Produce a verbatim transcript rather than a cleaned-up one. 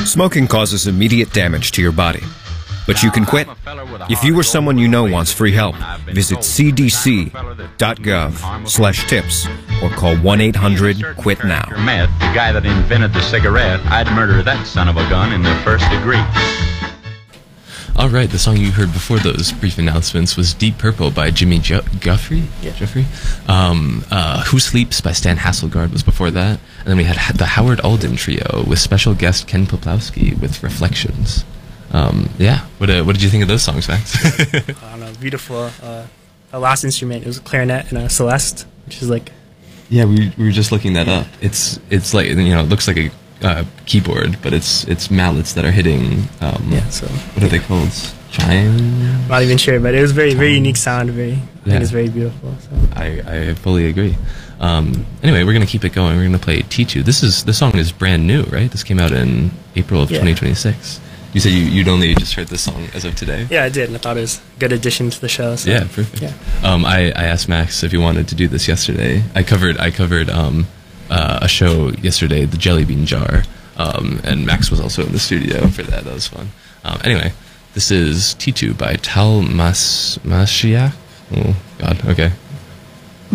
Smoking causes immediate damage to your body, but you can quit. If you or someone you know wants free help, visit c d c dot gov slash tips or call one eight hundred quit now. Met the guy that invented the cigarette. I'd murder that son of a gun in the first degree. All right, the song you heard before those brief announcements was Deep Purple by Jimmy jo- Guthrie. Yeah. Jeffrey. Um, uh, Who Sleeps by Stan Hasselgaard was before that. And then we had the Howard Alden Trio with special guest Ken Poplawski with Reflections. Um, yeah, what, uh, what did you think of those songs, Max? I don't know, beautiful. Uh, the last instrument, it was a clarinet and a celeste, which is like... Yeah, we, we were just looking that up. It's it's like, you know, it looks like a uh, keyboard, but it's it's mallets that are hitting, um, Yeah, so... what are they called? Chime? Not even sure, but it was very, very unique sound. Very, I Yeah. think it's very beautiful. So. I, I fully agree. Um, anyway, we're going to keep it going. We're going to play Titu. This is this song is brand new, right? This came out in April of Yeah. twenty twenty-six. You said you, you'd only just heard this song as of today? Yeah, I did, and I thought it was a good addition to the show. So. Yeah, perfect. Yeah. Um, I, I asked Max if he wanted to do this yesterday. I covered I covered um, uh, a show yesterday, The Jelly Bean Jar, um, and Max was also in the studio for that. That was fun. Um, anyway, this is Titu by Tal Mas Mashiach. Oh, God, okay.